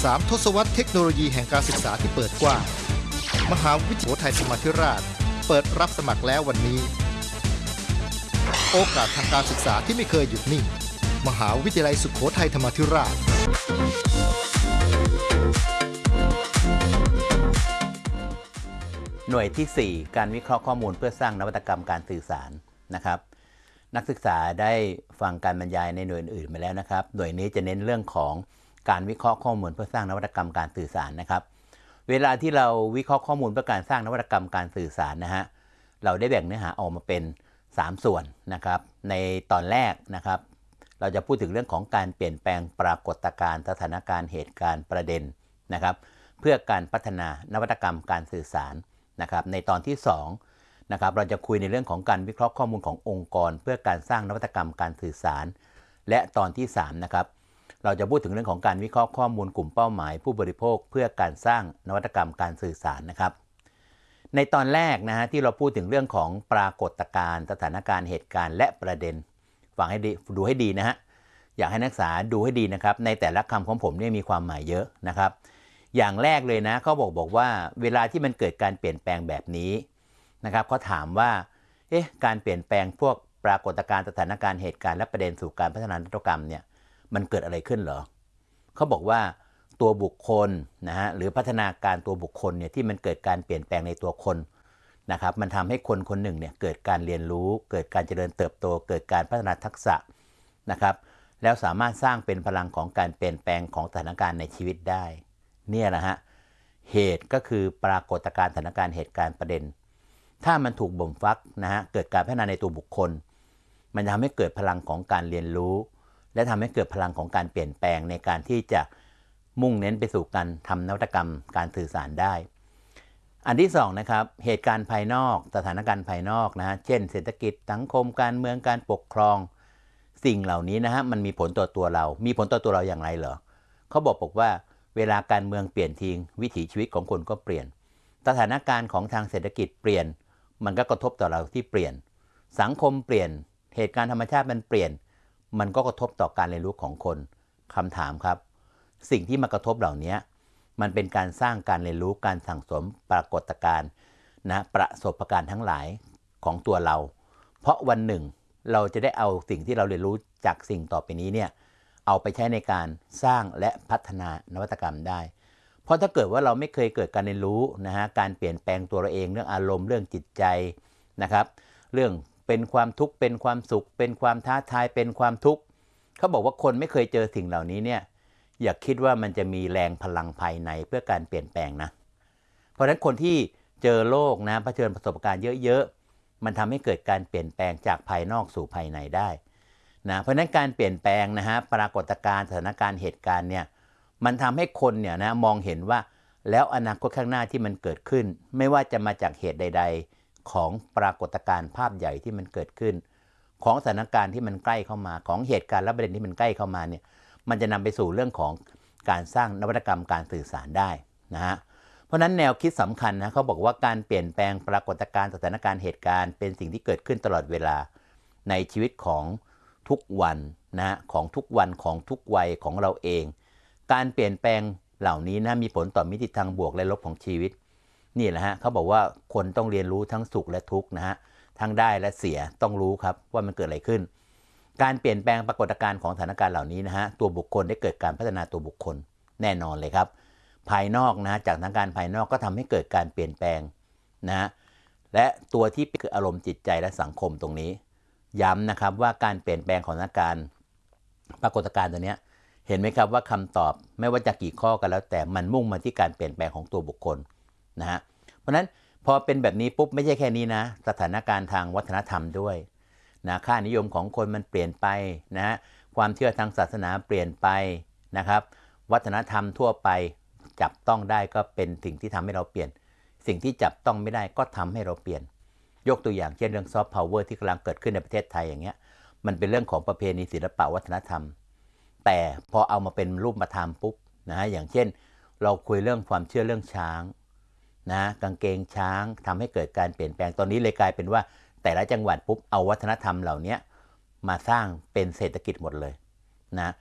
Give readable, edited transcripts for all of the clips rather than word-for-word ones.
3 ทศวรรษเทคโนโลยีแห่งการศึกษาที่เปิดกว้างมหาวิทยาลัยสุโขทัยธรรมาธิราชเปิดรับสมัครแล้ววันนี้โอกาสทางการศึกษาที่ไม่เคยหยุดนิ่งมหาวิทยาลัยสุโขทัยธรรมาธิราชหน่วยที่ 4 การวิเคราะห์ข้อมูลเพื่อสร้างนวัตกรรมการสื่อสารนะครับนักศึกษาได้ฟังการบรรยายในหน่วยอื่นมาแล้วนะครับหน่วยนี้จะเน้นเรื่องของการวิเคราะห์ข้อมูลเพื่อสร้างนวัตกรรมการสื่อสารนะครับเวลาที่เราวิเคราะห์ข้อมูลเพื่อการสร้างนวัตกรรมการสื่อสารนะฮะเราได้แบ่งเนื้อหาออกมาเป็น3ส่วนนะครับในตอนแรกนะครับเราจะพูดถึงเรื่องของการเปลี่ยนแปลงปรากฏการณ์สถานการณ์เหตุการณ์ประเด็นนะครับเพื่อการพัฒนานวัตกรรมการสื่อสารนะครับในตอนที่2นะครับเราจะคุยในเรื่องของการวิเคราะห์ข้อมูลขององค์กรเพื่อการสร้างนวัตกรรมการสื่อสารและตอนที่3นะครับเราจะพูดถึงเรื่องของการวิเคราะห์ข้อมูลกลุ่มเป้าหมายผู้บริโภคเพื่อการสร้างนวัตกรรมการสื่อสารนะครับในตอนแรกนะฮะที่เราพูดถึงเรื่องของปรากฏการณ์สถานการณ์เหตุการณ์และประเด็นฟังให้ดีดูให้ดีนะฮะอยากให้นักศึกษาดูให้ดีนะครับในแต่ละคำของผมเนี่ยมีความหมายเยอะนะครับอย่างแรกเลยนะเขาบอกว่าเวลาที่มันเกิดการเปลี่ยนแปลงแบบนี้นะครับเขาถามว่าการเปลี่ยนแปลงพวกปรากฏการณ์สถานการณ์เหตุการณ์และประเด็นสู่การพัฒนานวัตกรรมเนี่ยมันเกิดอะไรขึ้นเหรอเขาบอกว่าตัวบุคคลนะฮะหรือพัฒนาการตัวบุคคลเนี่ยที่มันเกิดการเปลี่ยนแปลงในตัวคนนะครับมันทำให้คนคนหนึ่งเนี่ยเกิดการเรียนรู้เกิดการเจริญเติบโตเกิดการพัฒนาทักษะนะครับแล้วสามารถสร้างเป็นพลังของการเปลี่ยนแปลงของสถานการณ์ในชีวิตได้เนี่ยนะฮะเหตุก็คือปรากฏการณ์สถานการณ์เหตุการณ์ประเด็นถ้ามันถูกบ่มฟักนะฮะเกิดการพัฒนาในตัวบุคคลมันจะทำให้เกิดพลังของการเรียนรู้และทำให้เกิดพลังของการเปลี่ยนแปลงในการที่จะมุ่งเน้นไปสู่การทำนวัตกรรมการสื่อสารได้อันที่2นะครับเหตุการณ์ภายนอกสถานการณ์ภายนอกนะฮะเช่นเศรษฐกิจสังคมการเมืองการปกครองสิ่งเหล่านี้นะฮะมันมีผลต่อตัวเรามีผลต่อตัวเราอย่างไรเหรอเขาบอกว่าเวลาการเมืองเปลี่ยนทิ้งวิถีชีวิตของคนก็เปลี่ยนสถานการณ์ของทางเศรษฐกิจเปลี่ยนมันก็กระทบต่อเราที่เปลี่ยนสังคมเปลี่ยนเหตุการณ์ธรรมชาติมันเปลี่ยนมันก็กระทบต่อการเรียนรู้ของคนคำถามครับสิ่งที่มากระทบเหล่านี้มันเป็นการสร้างการเรียนรู้การสั่งสมปรากฏการณ์นะประสบการณ์ทั้งหลายของตัวเราเพราะวันหนึ่งเราจะได้เอาสิ่งที่เราเรียนรู้จากสิ่งต่อไปนี้เนี่ยเอาไปใช้ในการสร้างและพัฒนานวัตกรรมได้เพราะถ้าเกิดว่าเราไม่เคยเกิดการเรียนรู้นะฮะการเปลี่ยนแปลงตัวเราเองเรื่องอารมณ์เรื่องจิตใจนะครับเรื่องเป็นความทุกข์เป็นความสุขเป็นความท้าทายเป็นความทุกข์เขาบอกว่าคนไม่เคยเจอสิ่งเหล่านี้เนี่ยอย่าคิดว่ามันจะมีแรงพลังภายในเพื่อการเปลี่ยนแปลงนะเพราะฉะนั้นคนที่เจอโลกนะเผชิญประสบการณ์เยอะๆมันทำให้เกิดการเปลี่ยนแปลงจากภายนอกสู่ภายในได้นะเพราะฉะนั้นการเปลี่ยนแปลงนะฮะปรากฏการณ์สถานการณ์เหตุการณ์เนี่ยมันทำให้คนเนี่ยนะมองเห็นว่าแล้วอนาคตข้างหน้าที่มันเกิดขึ้นไม่ว่าจะมาจากเหตุใดๆของปรากฏการณ์ภาพใหญ่ที่มันเกิดขึ้นของสถานการณ์ที่มันใกล้เข้ามาของเหตุการณ์และประเด็นที่มันใกล้เข้ามาเนี่ยมันจะนำไปสู่เรื่องของการสร้างนวัตกรรมการสื่อสารได้นะฮะเพราะนั้นแนวคิดสำคัญนะเขาบอกว่าการเปลี่ยนแปลงปรากฏการณ์สถานการณ์เหตุการณ์เป็นสิ่งที่เกิดขึ้นตลอดเวลาในชีวิตของทุกวันนะของทุกวันของทุกวัยของเราเองการเปลี่ยนแปลงเหล่านี้นะมีผลต่อมิติทางบวกและลบของชีวิตนี่แหละฮะเขาบอกว่าคนต้องเรียนรู้ทั้งสุขและทุกข์นะฮะทั้งได้และเสียต้องรู้ครับว่ามันเกิดอะไรขึ้นการเปลี่ยนแปลงปรากฏการณ์ของสถานการณ์เหล่านี้นะฮะตัวบุคคลได้เกิดการพัฒนาตัวบุคคลแน่นอนเลยครับภายนอกนะจากสถานการณ์ภายนอกก็ทำให้เกิดการเปลี่ยนแปลงนะและตัวที่คืออารมณ์จิตใจและสังคมตรงนี้ย้ำนะครับว่าการเปลี่ยนแปลงของสถานการณ์ปรากฏการณ์ตัวนี้เห็นไหมครับว่าคำตอบไม่ว่าจะกี่ข้อกันแล้วแต่มันมุ่งมาที่การเปลี่ยนแปลงของตัวบุคคลนะฮะเพราะฉะนั้นพอเป็นแบบนี้ปุ๊บไม่ใช่แค่นี้นะสถานการณ์ทางวัฒนธรรมด้วยนะค่านิยมของคนมันเปลี่ยนไปนะฮะความเชื่อทางศาสนาเปลี่ยนไปนะครับวัฒนธรรมทั่วไปจับต้องได้ก็เป็นสิ่งที่ทำให้เราเปลี่ยนสิ่งที่จับต้องไม่ได้ก็ทำให้เราเปลี่ยนยกตัวอย่างเช่นเรื่องซอฟต์พาวเวอร์ที่กำลังเกิดขึ้นในประเทศไทยอย่างเงี้ยมันเป็นเรื่องของประเพณีศิลปะวัฒนธรรมแต่พอเอามาเป็นรูปธรรมปุ๊บนะฮะอย่างเช่นเราคุยเรื่องความเชื่อเรื่องช้างนะกางเกงช้างทำให้เกิดการเปลี่ยนแปลงตอนนี้เลยกลายเป็นว่าแต่ละจังหวัดปุ๊บเอาวัฒนธรรมเหล่านี้มาสร้างเป็นเศรษฐกิจหมดเลยนะ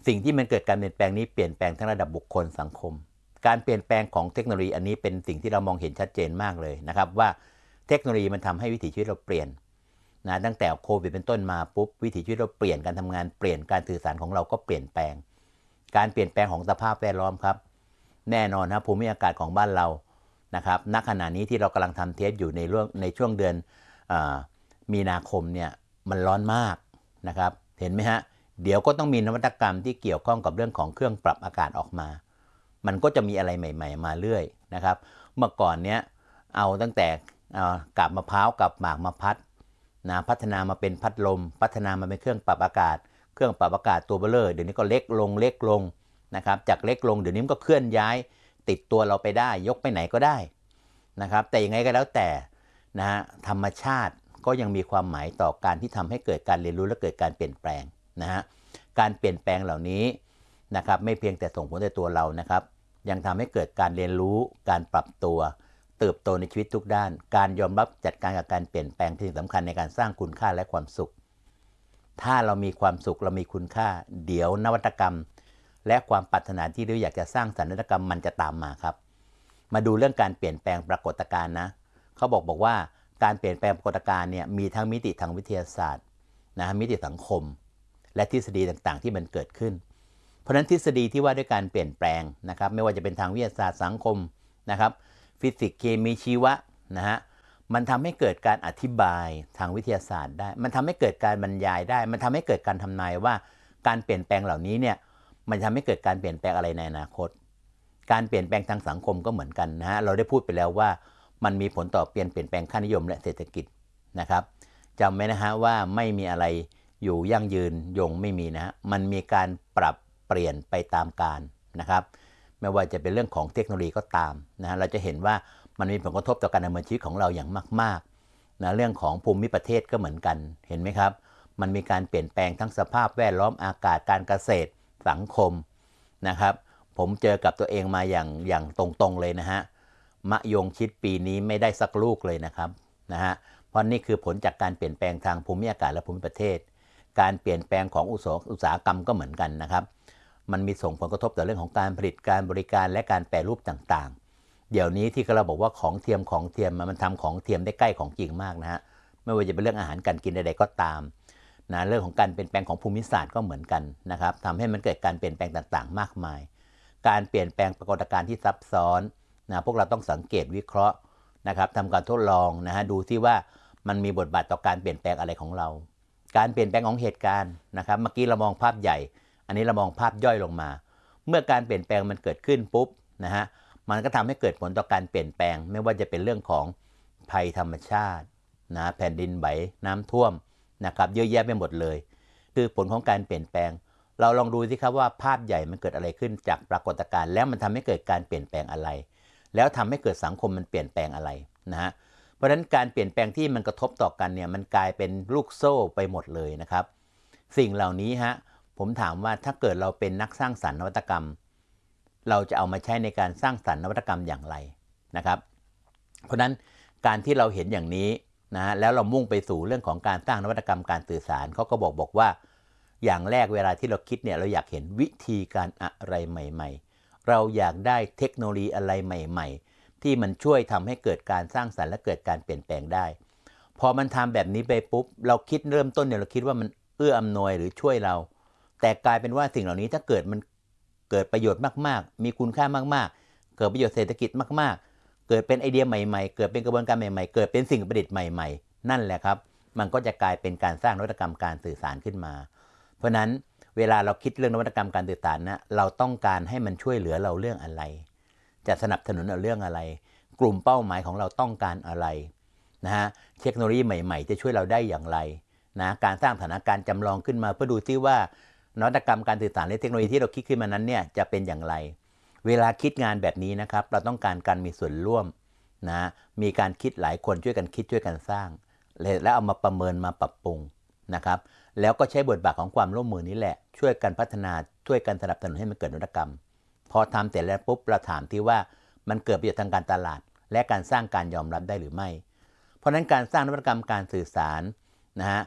สิ่งที่มันเกิดการเปลี่ยนแปลงนี้เปลี่ยนแปลงทั้งระดับบุคคลสังคมการเปลี่ยนแปลงของเทคโนโลยีอันนี้เป็นสิ่งที่เรามองเห็นชัดเจนมากเลยนะครับว่าเทคโนโลยีมันทำให้วิถีชีวิตเราเปลี่ยนนะตั้งแต่โควิดเป็นต้นมาปุ๊บวิถีชีวิตเราเปลี่ยนการทำงานเปลี่ยนการสื่อสารของเราก็เปลี่ยนแปลงการเปลี่ยนแปลงของสภาพแวดล้อมครับแน่นอนนะภูมิอากาศของบ้านเรานะครับณขณะนี้ที่เรากำลังทำเทปอยู่ในช่วงเดือนมีนาคมเนี่ยมันร้อนมากนะครับเห็นไหมฮะเดี๋ยวก็ต้องมีนวัตกรรมที่เกี่ยวข้องกับเรื่องของเครื่องปรับอากาศออกมามันก็จะมีอะไรใหม่ๆมาเรื่อยนะครับเมื่อก่อนเนี้ยเอาตั้งแต่กาบมะพร้าวกับหมากมะพัดนะพัฒนามาเป็นพัดลมพัฒนามาเป็นเครื่องปรับอากาศเครื่องปรับอากาศตัวเบลอเดี๋ยวนี้ก็เล็กลงนะครับจากเล็กลงเดี๋ยวนี้มันก็เคลื่อนย้ายติดตัวเราไปได้ยกไปไหนก็ได้นะครับแต่ยังไงก็แล้วแต่นะฮะธรรมชาติก็ยังมีความหมายต่อการที่ทำให้เกิดการเรียนรู้และเกิดการเปลี่ยนแปลงนะฮะการเปลี่ยนแปลงเหล่านี้นะครับไม่เพียงแต่ส่งผลต่อตัวเรานะครับยังทำให้เกิดการเรียนรู้การปรับตัวเติบโตในชีวิตทุกด้านการยอมรับจัดการกับการเปลี่ยนแปลงที่สำคัญในการสร้างคุณค่าและความสุขถ้าเรามีความสุขเรามีคุณค่าเดี๋ยวนวัตกรรมและความปรารถนาที่เราอยากจะสร้างสรรค์นวัตกรรมมันจะตามมาครับมาดูเรื่องการเปลี่ยนแปลงปรากฏการณ์นะเขาบอกว่าการเปลี่ยนแปลงปรากฏการณ์เนี่ยมีทั้งมิติทางวิทยาศาสตร์นะมิติสังคมและทฤษฎีต่างๆที่มันเกิดขึ้นเพราะฉะนั้นทฤษฎีที่ว่าด้วยการเปลี่ยนแปลงนะครับไม่ว่าจะเป็นทางวิทยาศาสตร์สังคมนะครับฟิสิกส์เคมีชีวะนะฮะมันทำให้เกิดการอธิบายทางวิทยาศาสตร์ได้มันทำให้เกิดการบรรยายได้มันทำให้เกิดการทำนายว่าการเปลี่ยนแปลงเหล่านี้เนี่ยมันทำให้เกิดการเปลี่ยนแปลงอะไรในอนาคตการเปลี่ยนแปลงทางสังคมก็เหมือนกันนะฮะเราได้พูดไปแล้วว่ามันมีผลต่อเปลี่ยนแปลงค่านิยมและเศรษฐกิจนะครับจำไว้นะฮะว่าไม่มีอะไรอยู่ยั่งยืนยงไม่มีนะฮะมันมีการปรับเปลี่ยนไปตามกาลนะครับไม่ว่าจะเป็นเรื่องของเทคโนโลยีก็ตามนะเราจะเห็นว่ามันมีผลกระทบต่อการดำเนินชีวิตของเราอย่างมากๆนะเรื่องของภูมิประเทศก็เหมือนกันเห็นไหมครับมันมีการเปลี่ยนแปลงทั้งสภาพแวดล้อมอากาศการเกษตรสังคมนะครับผมเจอกับตัวเองมาอย่างตรงๆเลยนะฮะมะยงชิดปีนี้ไม่ได้สักลูกเลยนะครับนะฮะเพราะนี่คือผลจากการเปลี่ยนแปลงทางภูมิอากาศและภูมิประเทศการเปลี่ยนแปลงของอุตสาหกรรมก็เหมือนกันนะครับมันมีส่งผลกระทบต่อเรื่องของการผลิตการบริการและการแปรรูปต่างๆเดี๋ยวนี้ที่เราบอกว่าของเทียมมันทำของเทียมได้ใกล้ของจริงมากนะฮะไม่ว่าจะเป็นเรื่องอาหารการกินใดๆก็ตามนะเรื่องของการเปลี่ยนแปลงของภูมิศาสตร์ก็เหมือนกันนะครับทำให้มันเกิดการเปลี่ยนแปลงต่างๆมากมายการเปลี่ยนแปลงปรากฏการณ์ที่ซับซ้อนนะพวกเราต้องสังเกตวิเคราะห์นะครับทำการทดลองนะฮะดูที่ว่ามันมีบทบาทต่อการเปลี่ยนแปลงอะไรของเราการเปลี่ยนแปลงของเหตุการณ์นะครับเมื่อกี้เรามองภาพใหญ่อันนี้เรามองภาพย่อยลงมาเมื่อการเปลี่ยนแปลงมันเกิดขึ้นปุ๊บนะฮะมันก็ทำให้เกิดผลต่อการเปลี่ยนแปลงไม่ว่าจะเป็นเรื่องของภัยธรรมชาตินะแผ่นดินไหวน้ำท่วมนะครับเยอะแยะไปหมดเลยคือผลของการเปลี่ยนแปลงเราลองดูสิครับว่าภาพใหญ่มันเกิดอะไรขึ้นจากปรากฏการณ์แล้วมันทำให้เกิดการเปลี่ยนแปลงอะไรแล้วทำให้เกิดสังคมมันเปลี่ยนแปลงอะไรนะฮะเพราะฉะนั้นการเปลี่ยนแปลงที่มันกระทบต่อกันเนี่ยมันกลายเป็นลูกโซ่ไปหมดเลยนะครับสิ่งเหล่านี้ฮะผมถามว่าถ้าเกิดเราเป็นนักสร้างสรรค์นวัตกรรมเราจะเอามาใช้ในการสร้างสรรค์นวัตกรรมอย่างไรนะครับเพราะฉะนั้นการที่เราเห็นอย่างนี้นะแล้วเรามุ่งไปสู่เรื่องของการสร้างนวัตกรรมการสื่อสารเขาก็บอกว่าอย่างแรกเวลาที่เราคิดเนี่ยเราอยากเห็นวิธีการอะไรใหม่ๆเราอยากได้เทคโนโลยีอะไรใหม่ๆที่มันช่วยทำให้เกิดการสร้างสรรค์และเกิดการเปลี่ยนแปลงได้พอมันทำแบบนี้ไปปุ๊บเราคิดเริ่มต้นเนี่ยเราคิดว่ามันเอื้ออำนวยหรือช่วยเราแต่กลายเป็นว่าสิ่งเหล่านี้ถ้าเกิดมันเกิดประโยชน์มากๆมีคุณค่ามากๆเกิดประโยชน์เศรษฐกิจมากๆเกิดเป็นไอเดียใหม่ๆเกิดเป็นกระบวนการใหม่ๆเกิดเป็นสิ่งประดิษฐ์ใหม่ๆนั่นแหละครับมันก็จะกลายเป็นการสร้างนวัตกรรมการสื่อสารขึ้นมาเพราะนั้นเวลาเราคิดเรื่องนวัตกรรมการสื่อสารนะเราต้องการให้มันช่วยเหลือเราเรื่องอะไรจะสนับสนุนเราเรื่องอะไรกลุ่มเป้าหมายของเราต้องการอะไรนะฮะเทคโนโลยีใหม่ๆจะช่วยเราได้อย่างไรนะการสร้างสถานการณ์จำลองขึ้นมาเพื่อดูซิว่านวัตกรรมการสื่อสารและเทคโนโลยีที่เราคิดขึ้นมานั้นเนี่ยจะเป็นอย่างไรเวลาคิดงานแบบนี้นะครับเราต้องการมีส่วนร่วมนะมีการคิดหลายคนช่วยกันคิดช่วยกันสร้างแล้วเอามาประเมินมาปรับปรุงนะครับแล้วก็ใช้บทบาทของความร่วมมือนี้แหละช่วยกันพัฒนาช่วยกันสนับสนุนให้มันเกิดนวัตกรรมพอทำเสร็จแล้วปุ๊บเราถามที่ว่ามันเกิดประโยชน์ทางการตลาดและการสร้างการยอมรับได้หรือไม่เพราะฉะนั้นการสร้างนวัตกรรมการสื่อสารนะฮะ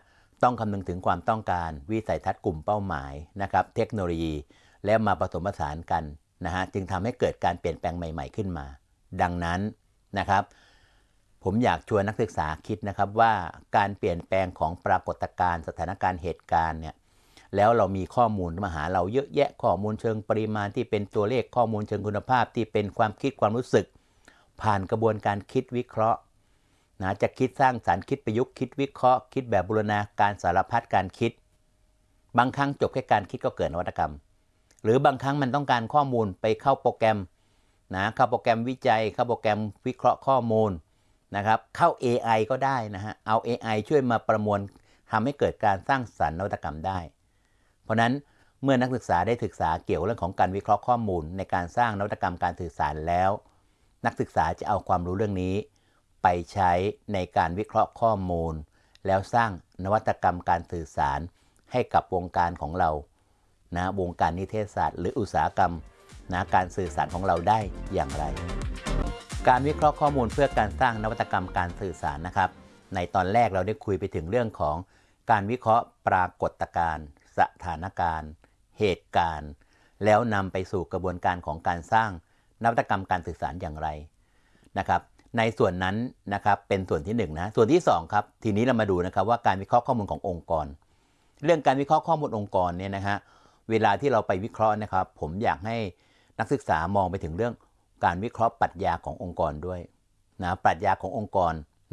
ต้องคำนึงถึงความต้องการวิสัยทัศน์กลุ่มเป้าหมายนะครับเทคโนโลยีแล้วมาผสมผสานกันนะฮะจึงทำให้เกิดการเปลี่ยนแปลงใหม่ๆขึ้นมาดังนั้นนะครับผมอยากชวนนักศึกษาคิดนะครับว่าการเปลี่ยนแปลงของปรากฏการณ์สถานการณ์เหตุการณ์เนี่ยแล้วเรามีข้อมูลมาหาเราเยอะแยะข้อมูลเชิงปริมาณที่เป็นตัวเลขข้อมูลเชิงคุณภาพที่เป็นความคิดความรู้สึกผ่านกระบวนการคิดวิเคราะห์นะจะคิดสร้างสรรค์คิดประยุกต์คิดวิเคราะห์คิดแบบบูรณาการสารพัดการคิดบางครั้งจบแค่การคิดก็เกิดนวัตกรรมหรือบางครั้งมันต้องการข้อมูลไปเข้าโปรแกรมนะเข้าโปรแกรมวิจัยเข้าโปรแกรมวิเคราะห์ข้อมูลนะครับเข้า AI ก็ได้นะฮะเอา AI ช่วยมาประมวลทำให้เกิดการสร้างสรรค์นวัตกรรมได้เพราะนั้นเมื่อนักศึกษาได้ศึกษาเกี่ยวกับเรื่องของการวิเคราะห์ข้อมูลในการสร้างนวัตกรรมการสื่อสารแล้วนักศึกษาจะเอาความรู้เรื่องนี้ไปใช้ในการวิเคราะห์ข้อมูลแล้วสร้างนวัตกรรมการสื่อสารให้กับวงการของเรานะวงการนิเทศศาสตร์หรืออุตสาหกรรมนะการสื่อสารของเราได้อย่างไรการวิเคราะห์ข้อมูลเพื่อการสร้างนวัตกรรมการสื่อสารนะครับในตอนแรกเราได้คุยไปถึงเรื่องของการวิเคราะห์ปรากฏการณ์สถานการณ์เหตุการณ์แล้วนำไปสู่กระบวนการของการสร้างนวัตกรรมการสื่อสารอย่างไรนะครับในส่วนนั้นนะครับเป็นส่วนที่1นะส่วนที่2ครับทีนี้เรามาดูนะครับว่าการวิเคราะห์ข้อมูลขององค์กรเรื่องการวิเคราะห์ข้อมูลองค์กรเนี่ยนะฮะเวลาที่เราไปวิเคราะห์นะครับผมอยากให้นักศึกษามองไปถึงเรื่องการวิเคราะห์ปรัชญาขององค์กรด้วยนะปรัชญาขององค์กร